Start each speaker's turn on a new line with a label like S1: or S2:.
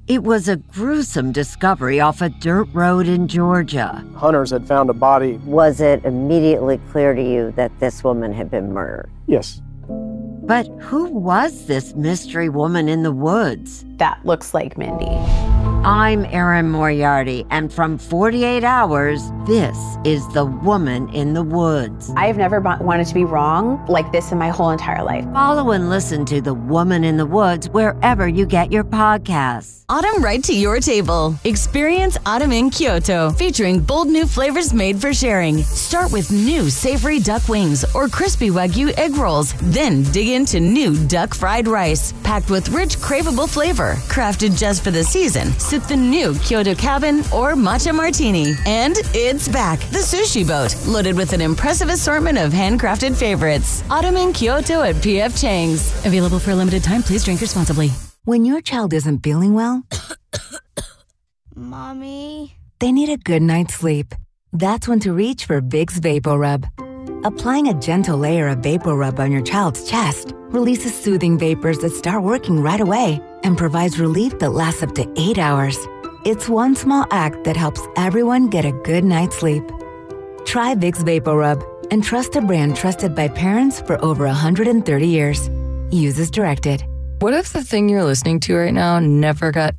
S1: It was a gruesome discovery off a dirt road in Georgia.
S2: Hunters had found a body.
S3: Was it immediately clear to you that this woman had been murdered?
S2: Yes.
S1: But who was this mystery woman in the woods?
S4: That looks like Mindy.
S1: I'm Erin Moriarty, and from 48 Hours, this is The Woman in the Woods.
S4: I've never wanted to be wrong like this in my whole entire life.
S1: Follow and listen to The Woman in the Woods wherever you get your podcasts.
S5: Autumn right to your table. Experience autumn in Kyoto, featuring bold new flavors made for sharing. Start with new savory duck wings or crispy Wagyu egg rolls. Then dig into new duck fried rice, packed with rich, craveable flavor. Crafted just for the season, sip the new Kyoto Cabin or Matcha Martini. And it's back, the Sushi Boat, loaded with an impressive assortment of handcrafted favorites. Autumn in Kyoto at P.F. Chang's. Available for a limited time. Please drink responsibly.
S6: When your child isn't feeling well,
S7: Mommy?
S6: They need a good night's sleep. That's when to reach for Vicks VapoRub. Applying a gentle layer of VapoRub on your child's chest releases soothing vapors that start working right away and provides relief that lasts up to 8 hours. It's one small act that helps everyone get a good night's sleep. Try Vicks VapoRub and trust a brand trusted by parents for over 130 years. Use as directed.
S8: What if the thing you're listening to right now never got